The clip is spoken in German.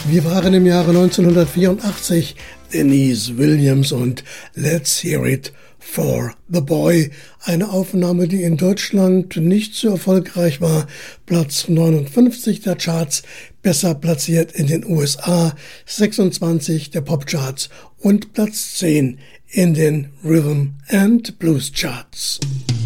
Wir waren im Jahre 1984, Denise Williams und Let's Hear It for the Boy. Eine Aufnahme, die in Deutschland nicht so erfolgreich war. Platz 59 der Charts, besser platziert in den USA, 26 der Popcharts und Platz 10 in den Rhythm and Blues Charts.